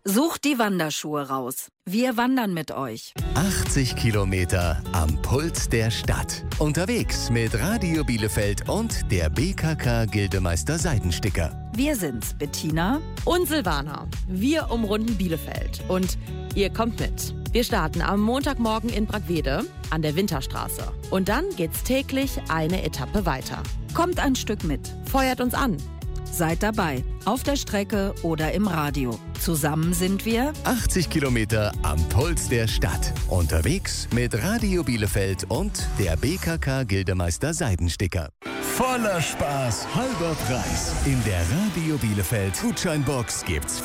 Sucht die Wanderschuhe raus. Wir wandern mit euch. 80 Kilometer am Puls der Stadt. Unterwegs mit Radio Bielefeld und der BKK Gildemeister Seidensticker. Wir sind's, Bettina und Silvana. Wir umrunden Bielefeld. Und ihr kommt mit. Wir starten am Montagmorgen in Brackwede an der Winterstraße. Und dann geht's täglich eine Etappe weiter. Kommt ein Stück mit. Feuert uns an. Seid dabei, auf der Strecke oder im Radio. Zusammen sind wir 80 Kilometer am Puls der Stadt. Unterwegs mit Radio Bielefeld und der BKK Gildemeister Seidensticker. Voller Spaß, halber Preis. In der Radio Bielefeld Gutscheinbox gibt's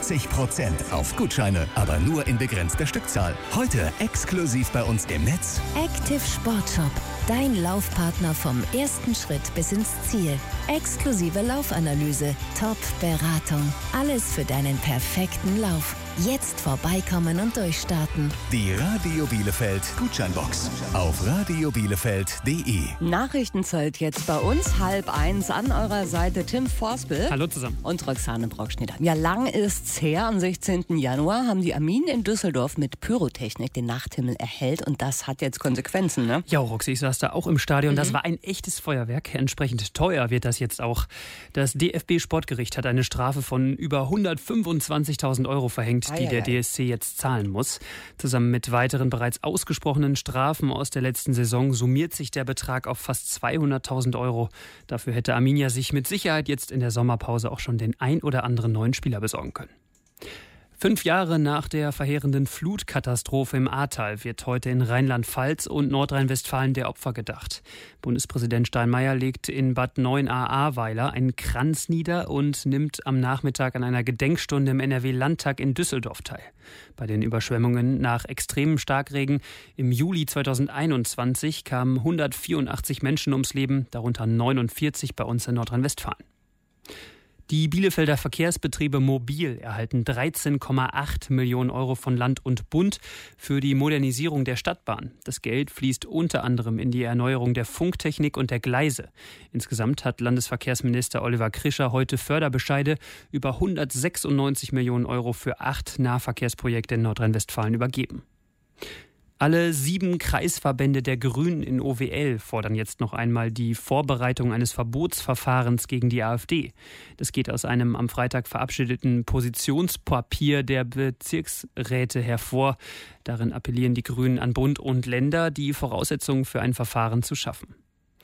50% auf Gutscheine, aber nur in begrenzter Stückzahl. Heute exklusiv bei uns im Netz. Active Sportshop. Dein Laufpartner vom ersten Schritt bis ins Ziel. Exklusive Laufanalyse, Top-Beratung. Alles für deinen perfekten Lauf. Jetzt vorbeikommen und durchstarten. Die Radio Bielefeld Gutscheinbox auf radiobielefeld.de. Nachrichtenzeit jetzt bei uns, 12:30 an eurer Seite Tim Vorspel. Hallo zusammen. Und Roxane Brockschneider. Ja, lang ist's her. Am 16. Januar haben die Arminen in Düsseldorf mit Pyrotechnik den Nachthimmel erhellt. Und das hat jetzt Konsequenzen, ne? Ja, Roxy, ich saß da auch im Stadion. Das war ein echtes Feuerwerk. Entsprechend teuer wird das jetzt auch. Das DFB-Sportgericht hat eine Strafe von über 125.000 Euro verhängt, die der DSC jetzt zahlen muss. Zusammen mit weiteren bereits ausgesprochenen Strafen aus der letzten Saison summiert sich der Betrag auf fast 200.000 Euro. Dafür hätte Arminia sich mit Sicherheit jetzt in der Sommerpause auch schon den ein oder anderen neuen Spieler besorgen können. 5 Jahre nach der verheerenden Flutkatastrophe im Ahrtal wird heute in Rheinland-Pfalz und Nordrhein-Westfalen der Opfer gedacht. Bundespräsident Steinmeier legt in Bad Neuenahr-Ahrweiler einen Kranz nieder und nimmt am Nachmittag an einer Gedenkstunde im NRW-Landtag in Düsseldorf teil. Bei den Überschwemmungen nach extremem Starkregen im Juli 2021 kamen 184 Menschen ums Leben, darunter 49 bei uns in Nordrhein-Westfalen. Die Bielefelder Verkehrsbetriebe Mobil erhalten 13,8 Millionen Euro von Land und Bund für die Modernisierung der Stadtbahn. Das Geld fließt unter anderem in die Erneuerung der Funktechnik und der Gleise. Insgesamt hat Landesverkehrsminister Oliver Krischer heute Förderbescheide über 196 Millionen Euro für 8 Nahverkehrsprojekte in Nordrhein-Westfalen übergeben. Alle 7 Kreisverbände der Grünen in OWL fordern jetzt noch einmal die Vorbereitung eines Verbotsverfahrens gegen die AfD. Das geht aus einem am Freitag verabschiedeten Positionspapier der Bezirksräte hervor. Darin appellieren die Grünen an Bund und Länder, die Voraussetzungen für ein Verfahren zu schaffen.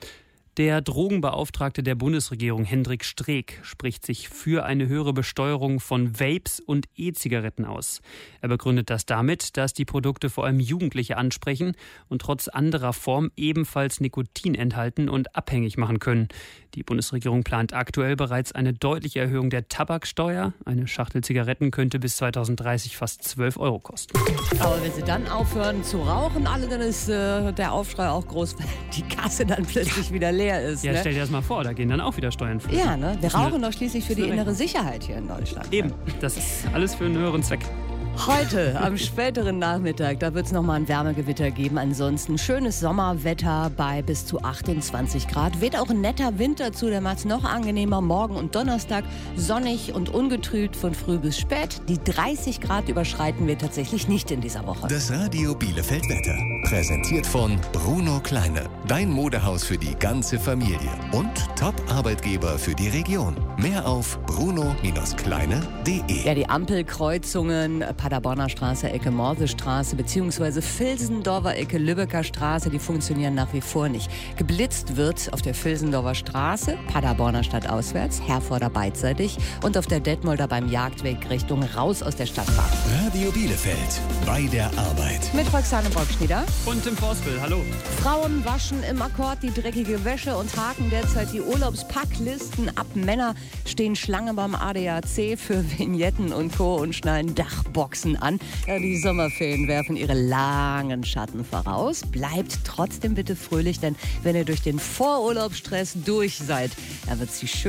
Der Drogenbeauftragte der Bundesregierung, Hendrik Streeck, spricht sich für eine höhere Besteuerung von Vapes und E-Zigaretten aus. Er begründet das damit, dass die Produkte vor allem Jugendliche ansprechen und trotz anderer Form ebenfalls Nikotin enthalten und abhängig machen können. Die Bundesregierung plant aktuell bereits eine deutliche Erhöhung der Tabaksteuer. Eine Schachtel Zigaretten könnte bis 2030 fast 12 Euro kosten. Aber wenn sie dann aufhören zu rauchen, dann ist der Aufschrei auch groß, weil die Kasse dann plötzlich wieder leer ist. Ja, ne? Stell dir das mal vor, da gehen dann auch wieder Steuern flöten. Ja, ne? Wir rauchen doch schließlich für die innere Sicherheit hier in Deutschland. Eben, das ist alles für einen höheren Zweck. Heute, am späteren Nachmittag, da wird es nochmal ein Wärmegewitter geben. Ansonsten schönes Sommerwetter bei bis zu 28 Grad. Weht auch ein netter Wind dazu, der macht es noch angenehmer. Morgen und Donnerstag sonnig und ungetrübt von früh bis spät. Die 30 Grad überschreiten wir tatsächlich nicht in dieser Woche. Das Radio Bielefeld Wetter. Präsentiert von Bruno Kleine. Dein Modehaus für die ganze Familie. Und Top-Arbeitgeber für die Region. Mehr auf bruno-kleine.de. Ja, die Ampelkreuzungen, Paderborner Straße, Ecke Morsestraße bzw. Vilsendorfer Ecke Lübecker Straße, die funktionieren nach wie vor nicht. Geblitzt wird auf der Vilsendorfer Straße, Paderborner Stadt auswärts, Herforder beidseitig und auf der Detmolder beim Jagdweg Richtung raus aus der Stadtbahn. Radio Bielefeld. Bei der Arbeit. Mit Roxane Brockschneider. Und Tim Vorspel, hallo. Frauen waschen im Akkord die dreckige Wäsche und haken derzeit die Urlaubspacklisten ab. Männer stehen Schlange beim ADAC für Vignetten und Co. und schneiden Dachboxen an. Ja, die Sommerferien werfen ihre langen Schatten voraus. Bleibt trotzdem bitte fröhlich, denn wenn ihr durch den Vorurlaubsstress durch seid, da wird es die schön